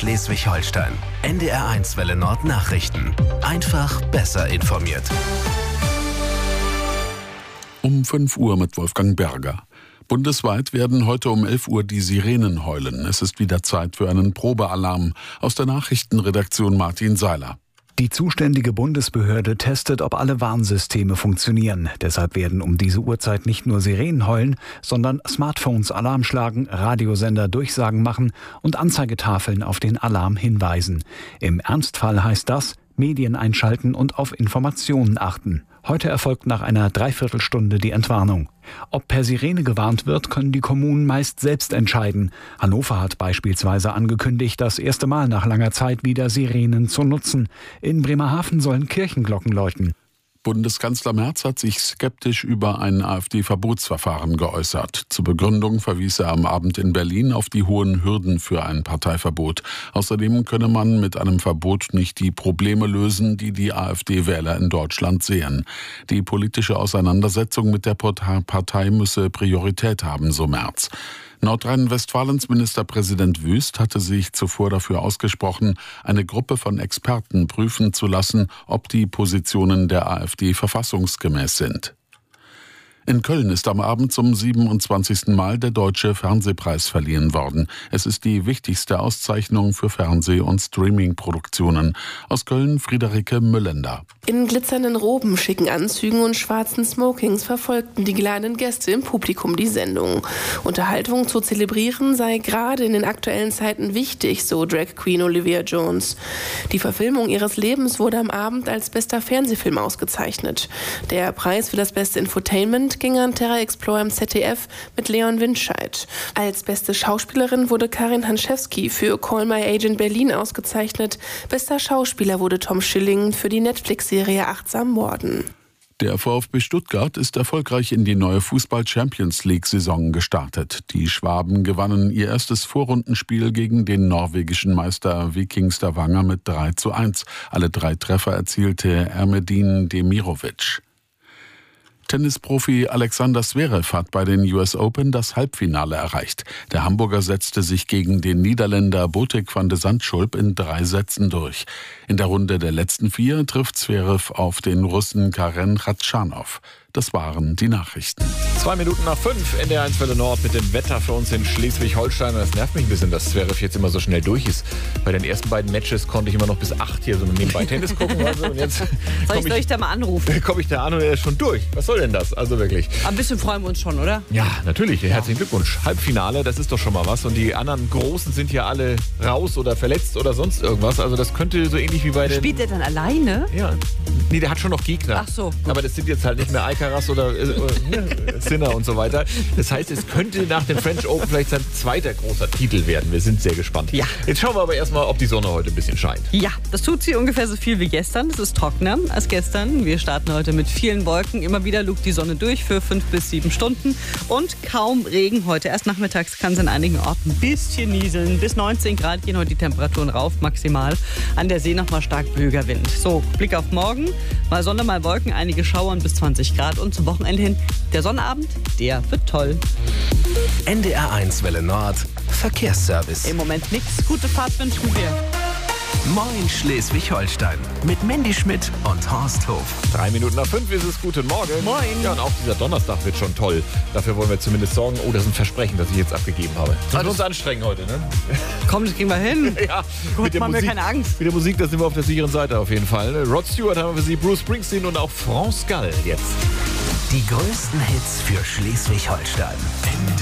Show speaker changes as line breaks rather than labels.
Schleswig-Holstein. NDR1 Welle Nord Nachrichten. Einfach besser informiert.
Um 5 Uhr mit Wolfgang Berger. Bundesweit werden heute um 11 Uhr die Sirenen heulen. Es ist wieder Zeit für einen Probealarm. Aus der Nachrichtenredaktion Martin Seiler.
Die zuständige Bundesbehörde testet, ob alle Warnsysteme funktionieren. Deshalb werden um diese Uhrzeit nicht nur Sirenen heulen, sondern Smartphones Alarm schlagen, Radiosender Durchsagen machen und Anzeigetafeln auf den Alarm hinweisen. Im Ernstfall heißt das, Medien einschalten und auf Informationen achten. Heute erfolgt nach einer Dreiviertelstunde die Entwarnung. Ob per Sirene gewarnt wird, können die Kommunen meist selbst entscheiden. Hannover hat beispielsweise angekündigt, das erste Mal nach langer Zeit wieder Sirenen zu nutzen. In Bremerhaven sollen Kirchenglocken läuten.
Bundeskanzler Merz hat sich skeptisch über ein AfD-Verbotsverfahren geäußert. Zur Begründung verwies er am Abend in Berlin auf die hohen Hürden für ein Parteiverbot. Außerdem könne man mit einem Verbot nicht die Probleme lösen, die die AfD-Wähler in Deutschland sehen. Die politische Auseinandersetzung mit der Partei müsse Priorität haben, so Merz. Nordrhein-Westfalens Ministerpräsident Wüst hatte sich zuvor dafür ausgesprochen, eine Gruppe von Experten prüfen zu lassen, ob die Positionen der AfD verfassungsgemäß sind. In Köln ist am Abend zum 27. Mal der Deutsche Fernsehpreis verliehen worden. Es ist die wichtigste Auszeichnung für Fernseh- und Streaming-Produktionen. Aus Köln Friederike Müllender.
In glitzernden Roben, schicken Anzügen und schwarzen Smokings verfolgten die geladenen Gäste im Publikum die Sendung. Unterhaltung zu zelebrieren sei gerade in den aktuellen Zeiten wichtig, so Drag Queen Olivia Jones. Die Verfilmung ihres Lebens wurde am Abend als bester Fernsehfilm ausgezeichnet. Der Preis für das beste Infotainment ging an Terra Explorer im ZDF mit Leon Windscheid. Als beste Schauspielerin wurde Karin Hanschewski für Call My Agent Berlin ausgezeichnet. Bester Schauspieler wurde Tom Schilling für die Netflix-Serie Achtsam Morden.
Der VfB Stuttgart ist erfolgreich in die neue Fußball-Champions-League-Saison gestartet. Die Schwaben gewannen ihr erstes Vorrundenspiel gegen den norwegischen Meister Viking Stavanger mit 3:1. Alle 3 Treffer erzielte Ermedin Demirovic. Tennisprofi Alexander Zverev hat bei den US Open das Halbfinale erreicht. Der Hamburger setzte sich gegen den Niederländer Botic van de Zandschulp in 3 Sätzen durch. In der Runde der letzten 4 trifft Zverev auf den Russen Karen Khachanov. Das waren die Nachrichten.
5:02 NDR1 Welle Nord mit dem Wetter für uns in Schleswig-Holstein. Das nervt mich ein bisschen, dass Zverev jetzt immer so schnell durch ist. Bei den ersten beiden Matches konnte ich immer noch bis 8 hier so nebenbei Tennis gucken. Also, und jetzt
soll ich da mal anrufen?
Komme ich da an und er ist schon durch. Was soll denn das? Also wirklich.
Ein bisschen freuen wir uns schon, oder?
Ja, natürlich. Herzlichen Glückwunsch. Halbfinale, das ist doch schon mal was. Und die anderen Großen sind ja alle raus oder verletzt oder sonst irgendwas. Also das könnte so ähnlich wie bei den...
Spielt der dann alleine?
Ja. Nee, der hat schon noch Gegner.
Ach so. Gut.
Aber das sind jetzt halt nicht mehr Alcaraz oder Sinner und so weiter. Das heißt, es könnte nach dem French Open vielleicht sein zweiter großer Titel werden. Wir sind sehr gespannt.
Ja.
Jetzt schauen wir aber erstmal, ob die Sonne heute ein bisschen scheint.
Ja, das tut sie ungefähr so viel wie gestern. Es ist trockener als gestern. Wir starten heute mit vielen Wolken. Immer wieder lugt die Sonne durch für 5 bis 7 Stunden. Und kaum Regen heute. Erst nachmittags kann es an einigen Orten ein bisschen nieseln. Bis 19 Grad gehen heute die Temperaturen rauf, maximal. An der See nochmal stark Bögerwind. So, Blick auf morgen. Mal Sonne, mal Wolken, einige Schauern bis 20 Grad. Und zum Wochenende hin der Sonnabend, der wird toll.
NDR1 Welle Nord Verkehrsservice.
Im Moment nichts. Gute Fahrt wünschen wir.
Moin Schleswig-Holstein mit Mandy Schmidt und Horst Hof.
5:03 ist es. Guten Morgen.
Moin.
Ja, und auch dieser Donnerstag wird schon toll. Dafür wollen wir zumindest sorgen. Oh, das ist ein Versprechen, das ich jetzt abgegeben habe. Das wird uns anstrengend heute, ne?
Komm, das kriegen wir hin.
Ja,
Gott, machen wir keine Angst.
Mit der Musik, da sind wir auf der sicheren Seite auf jeden Fall. Rod Stewart haben wir für Sie, Bruce Springsteen und auch France Gall jetzt.
Die größten Hits für Schleswig-Holstein.